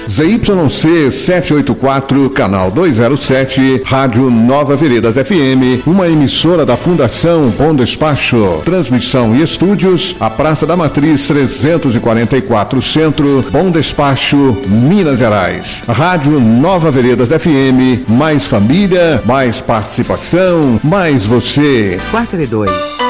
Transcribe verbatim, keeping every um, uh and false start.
Z Y C setecentos e oitenta e quatro, canal duzentos e sete, Rádio Nova Veredas F M, uma emissora da Fundação Bom Despacho. Transmissão e estúdios, a Praça da Matriz trezentos e quarenta e quatro Centro, Bom Despacho, Minas Gerais. Rádio Nova Veredas F M, mais família, mais participação, mais você. quatro e dois.